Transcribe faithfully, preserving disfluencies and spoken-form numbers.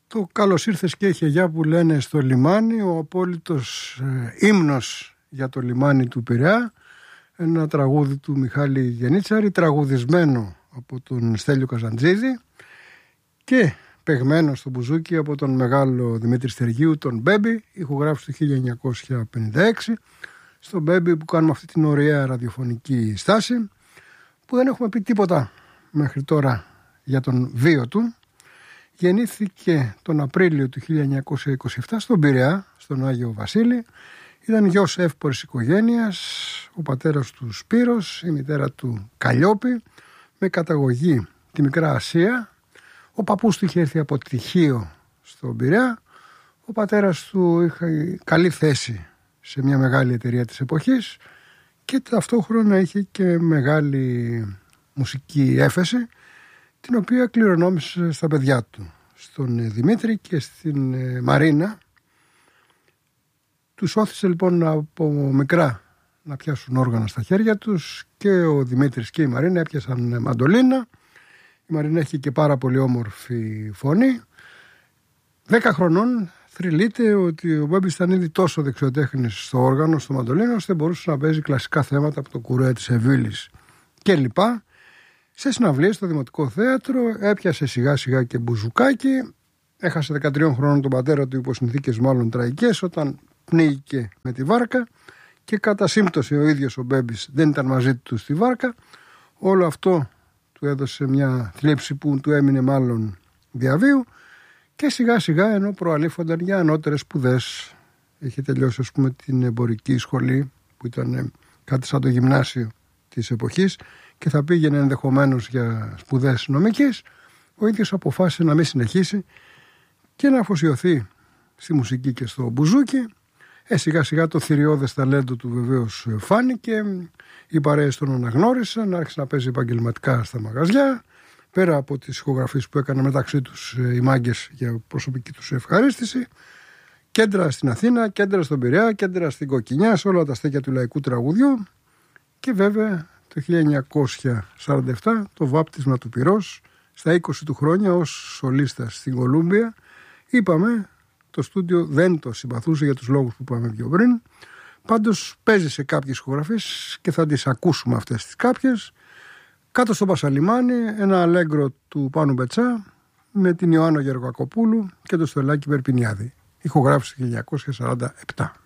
Το «Καλώς ήρθες και έχει γεια» που λένε στο λιμάνι, ο απόλυτος ε, ύμνος για το λιμάνι του Πειραιά, ένα τραγούδι του Μιχάλη Γενίτσαρη, τραγουδισμένο από τον Στέλιο Καζαντζίδη και παιγμένο στο μπουζούκι από τον μεγάλο Δημήτρη Στεργίου, τον Μπέμπι, ηχογράφησε το χίλια εννιακόσια πενήντα έξι, στον Μπέμπι που κάνουμε αυτή την ωραία ραδιοφωνική στάση, που δεν έχουμε πει τίποτα μέχρι τώρα για τον βίο του. Γεννήθηκε τον Απρίλιο του χίλια εννιακόσια είκοσι επτά στον Πειραιά, στον Άγιο Βασίλη. Ήταν γιος εύπορης οικογένειας, ο πατέρας του Σπύρος, η μητέρα του Καλλιόπη, με καταγωγή τη Μικρά Ασία. Ο παππούς του είχε έρθει από Τυχείο στον Πειραιά. Ο πατέρας του είχε καλή θέση σε μια μεγάλη εταιρεία της εποχής και ταυτόχρονα είχε και μεγάλη μουσική έφεση, την οποία κληρονόμησε στα παιδιά του, στον Δημήτρη και στην Μαρίνα. Τους όθησε λοιπόν από μικρά να πιάσουν όργανα στα χέρια τους και ο Δημήτρης και η Μαρίνα έπιασαν μαντολίνα. Η Μαρίνα έχει και πάρα πολύ όμορφη φωνή. Δέκα χρονών θρυλείται ότι ο Μπέμπης ήταν ήδη τόσο δεξιοτέχνης στο όργανο, στο μαντολίνο, ώστε μπορούσε να παίζει κλασικά θέματα από το κουρέ της Εβίλης και λοιπά. Σε συναυλίες στο Δημοτικό Θέατρο έπιασε σιγά σιγά και μπουζουκάκι. Έχασε δεκατρία χρόνων τον πατέρα του υπό συνθήκες μάλλον τραγικές, όταν πνίγηκε με τη βάρκα και κατά σύμπτωση ο ίδιος ο Μπέμπης δεν ήταν μαζί του στη βάρκα. Όλο αυτό του έδωσε μια θλίψη που του έμεινε μάλλον διαβίου και σιγά σιγά, ενώ προαλήφονταν για ανώτερες σπουδές, είχε τελειώσει ας πούμε την εμπορική σχολή που ήταν κάτι σαν το γυμνάσιο της εποχής και θα πήγαινε ενδεχομένως για σπουδές νομικής, ο ίδιος αποφάσισε να μην συνεχίσει και να αφοσιωθεί στη μουσική και στο μπουζούκι. Ε, σιγά σιγά το θηριώδες ταλέντο του βεβαίως φάνηκε, οι παρέες τον αναγνώρισαν, άρχισε να παίζει επαγγελματικά στα μαγαζιά, πέρα από τις ηχογραφίες που έκαναν μεταξύ τους οι μάγκες για προσωπική τους ευχαρίστηση. Κέντρα στην Αθήνα, κέντρα στον Πειραιά, κέντρα στην Κοκκινιά, σε όλα τα στέκια του λαϊκού τραγουδιού. Και βέβαια το χίλια εννιακόσια σαράντα επτά το βάπτισμα του Πυρός, στα είκοσι του χρόνια ως σολίστας στην Κολούμπια. Είπαμε, το στούντιο δεν το συμπαθούσε για τους λόγους που είπαμε πιο πριν. Πάντως παίζει σε κάποιες ηχογραφίες και θα τις ακούσουμε αυτές τις κάποιες. Κάτω στο Πασαλιμάνι, ένα αλέγκρο του Πάνου Μπετσά με την Ιωάννα Γεωργακοπούλου και το Στελάκη Περπινιάδη. Ηχογράφηση χίλια εννιακόσια σαράντα επτά.